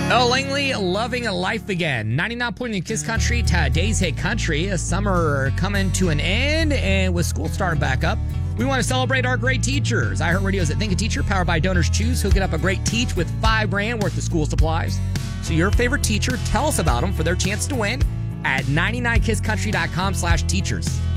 Oh, Langley, loving life again. 99.9 Kiss Country, today's hit country. Summer coming to an end, and with school starting back up, we want to celebrate our great teachers. iHeartRadio's at Think a Teacher, powered by Donors Choose, hooking up a great teach with $5,000 worth of school supplies. So your favorite teacher, tell us about them for their chance to win at 99kisscountry.com/teachers.